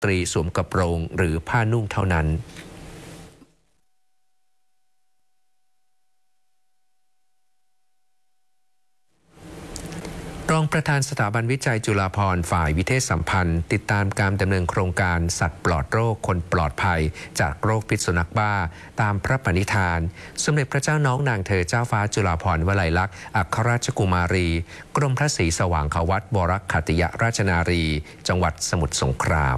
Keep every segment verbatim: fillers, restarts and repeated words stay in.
ตรีสวมกระโปรงหรือผ้านุ่งเท่านั้นรองประธานสถาบันวิจัยจุฬาภรณ์ฝ่ายวิเทศสัมพันธ์ติดตามการดำเนินโครงการสัตว์ปลอดโรคคนปลอดภัยจากโรคพิษสุนัขบ้าตามพระปณิธานสมเด็จพระเจ้าน้องนางเธอเจ้าฟ้าจุฬาภรณ์วลัยลักษณ์อัครราชกุมารีกรมพระศรีสว่างควัตรวรขัตติยราชนารีจังหวัดสมุทรสงคราม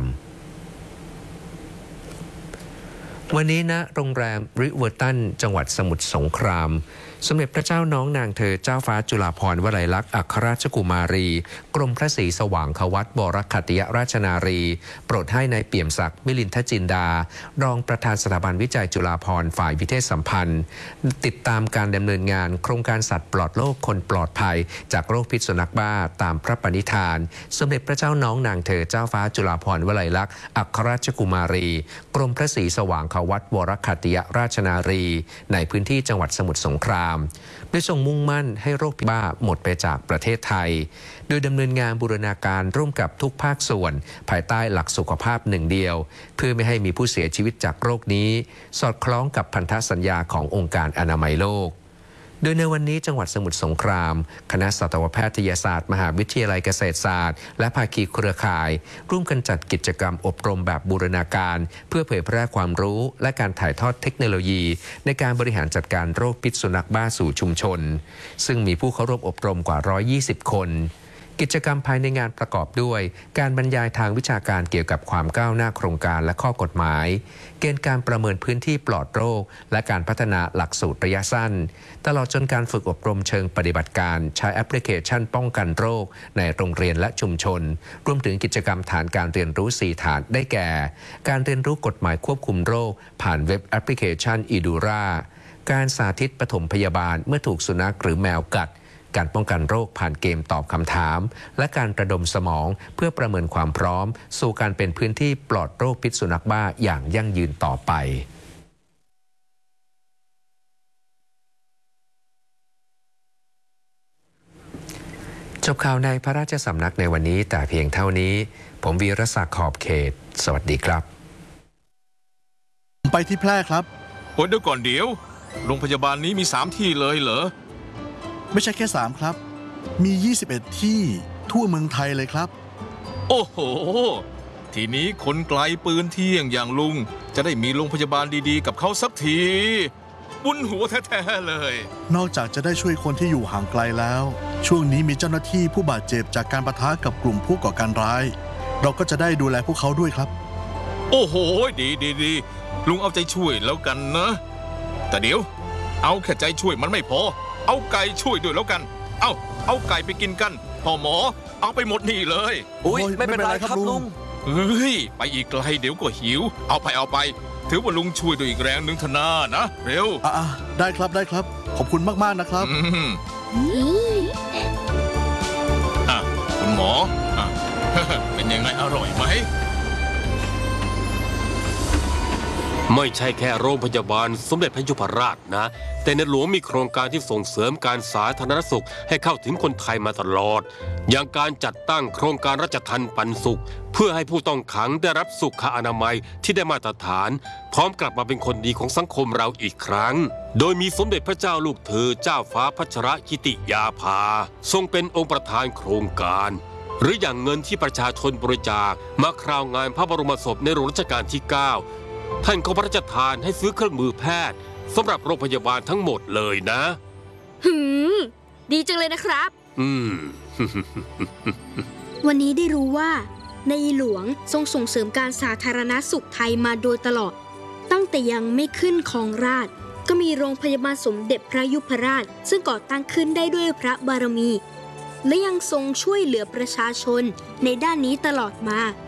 วันนี้ณโรงแรมริเวอร์ตันจังหวัดสมุทรสงครามสมเด็จพระเจ้าน้องนางเธอเจ้าฟ้าจุฬาภรณ์วลัยลักษณ์อัครราชกุมารีกรมพระศรีสว่างควัตรวรขัตติยราชนารีโปรดให้นายเปี่ยมศักดิ์มิลินทจินดารองประธานสถาบันวิจัยจุฬาภรณ์ฝ่ายวิเทศสัมพันธ์ติดตามการดำเนินงานโครงการสัตว์ปลอดโรคคนปลอดภัยจากโรคพิษสุนัขบ้าตามพระปณิธานสมเด็จพระเจ้าน้องนางเธอเจ้าฟ้าจุฬาภรณ์วลัยลักษณ์อัครราชกุมารีกรมพระศรีสว่างควัตรวรขัตติยราชนารีในพื้นที่จังหวัดสมุทรสงครามด้วยทรงมุ่งมั่นให้โรคพิษบ้าหมดไปจากประเทศไทยโดยดำเนินงานบูรณาการร่วมกับทุกภาคส่วนภายใต้หลักสุขภาพหนึ่งเดียวเพื่อไม่ให้มีผู้เสียชีวิตจากโรคนี้สอดคล้องกับพันธสัญญาขององค์การอนามัยโลกโดยในวันนี้จังหวัดสมุทรสงครามคณะสัตวแพทยศาสตร์มหาวิทยาลัยเกษตรศาสตร์และภาคีเครือข่ายร่วมกันจัดกิจกรรมอบรมแบบบูรณาการเพื่อเผยแพร่ความรู้และการถ่ายทอดเทคโนโลยีในการบริหารจัดการโรคพิษสุนัขบ้าสู่ชุมชนซึ่งมีผู้เข้าร่วมอบรมกว่าหนึ่งร้อยยี่สิบคนกิจกรรมภายในงานประกอบด้วยการบรรยายทางวิชาการเกี่ยวกับความก้าวหน้าโครงการและข้อกฎหมายเกณฑ์การประเมินพื้นที่ปลอดโรคและการพัฒนาหลักสูตรระยะสั้นตลอดจนการฝึกอบรมเชิงปฏิบัติการใช้แอปพลิเคชันป้องกันโรคในโรงเรียนและชุมชนรวมถึงกิจกรรมฐานการเรียนรู้สี่ฐานได้แก่การเรียนรู้กฎหมายควบคุมโรคผ่านเว็บแอปพลิเคชันอีดูราการสาธิตปฐมพยาบาลเมื่อถูกสุนัขหรือแมวกัดการป้องกันโรคผ่านเกมตอบคำถามและการระดมสมองเพื่อประเมินความพร้อมสู่การเป็นพื้นที่ปลอดโรคพิษสุนัขบ้าอย่างยั่งยืนต่อไปจบข่าวในพระราชสำนักในวันนี้แต่เพียงเท่านี้ผมวีรศักดิ์ขอบเขตสวัสดีครับไปที่แพร่ครับโอ้เดี๋ยวก่อนเดี๋ยวโรงพยาบาลนี้มีสามที่เลยเหรอไม่ใช่แค่สามครับมียี่สิบเอ็ดที่ทั่วเมืองไทยเลยครับโอ้โหทีนี้คนไกลปืนเที่ยงอย่างลุงจะได้มีโรงพยาบาลดีๆกับเขาสักทีบุญหัวแท้ๆเลยนอกจากจะได้ช่วยคนที่อยู่ห่างไกลแล้วช่วงนี้มีเจ้าหน้าที่ผู้บาดเจ็บจากการปะทะกับกลุ่มผู้ก่อการร้ายเราก็จะได้ดูแลพวกเขาด้วยครับโอ้โหดีดีดีลุงเอาใจช่วยแล้วกันนะแต่เดี๋ยวเอาแค่ใจช่วยมันไม่พอเอาไก่ช่วยด้วยแล้วกันเอาเอาไก่ไปกินกันพ่อหมอเอาไปหมดนี่เลยอุ้ยไม่เป็นไรครับลุงเฮ้ยไปอีกไกลเดี๋ยวก็หิวเอาไปเอาไปถือว่าลุงช่วยด้วยอีกแรงหนึ่งธนานะเร็วอ่ะได้ครับได้ครับขอบคุณมากๆนะครับอ่ะคุณหมออ่ะเป็นยังไงอร่อยไหมไม่ใช่แค่โรงพยาบาลสมเด็จพระยุพราชนะแต่ในหลวงมีโครงการที่ส่งเสริมการสาธารณสุขให้เข้าถึงคนไทยมาตลอดอย่างการจัดตั้งโครงการราชทัณฑ์ปันสุขเพื่อให้ผู้ต้องขังได้รับสุขอนามัยที่ได้มาตรฐานพร้อมกลับมาเป็นคนดีของสังคมเราอีกครั้งโดยมีสมเด็จพระเจ้าลูกเธอเจ้าฟ้าพัชรกิติยาภาทรงเป็นองค์ประธานโครงการหรืออย่างเงินที่ประชาชนบริจาคมาคราวงานพระบรมศพในหลวงรัชกาลที่เก้าท่านก็พระราชทานให้ซื้อเครื่องมือแพทย์สำหรับโรงพยาบาลทั้งหมดเลยนะหืมดีจังเลยนะครับอืมวันนี้ได้รู้ว่าในหลวงทรงส่งเสริมการสาธารณสุขไทยมาโดยตลอดตั้งแต่ยังไม่ขึ้นครองราชย์ก็มีโรงพยาบาลสมเด็จพระยุพราชซึ่งก่อตั้งขึ้นได้ด้วยพระบารมีและยังทรงช่วยเหลือประชาชนในด้านนี้ตลอดมา